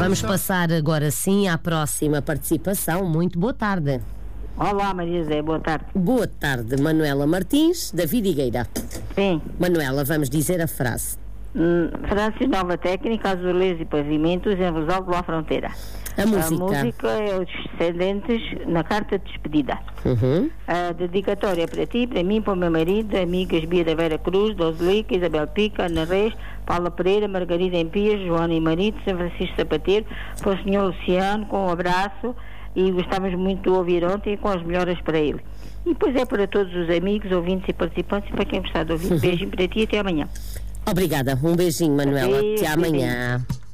Vamos passar agora sim à próxima participação. Muito boa tarde. Olá, Maria José, boa tarde. Boa tarde, Manuela Martins, David Higueira. Sim. Manuela, vamos dizer a frase. Francis, nova técnica, azulejos e pavimentos em Rosaldo à Fronteira. A música. A música é Os Descendentes na carta de despedida. A dedicatória é para ti, para mim, para o meu marido, amigas Bia da Vera Cruz, Doslica, Isabel Pica, Ana Reis, Paula Pereira, Margarida Empias, Joana e Marido, São Francisco Sapateiro, para o senhor Luciano, com um abraço, e gostávamos muito de ouvir ontem e com as melhoras para ele. E depois é para todos os amigos, ouvintes e participantes, e para quem gostar de ouvir. Beijinho para ti e até amanhã. Obrigada, um beijinho, Manuela. Até amanhã.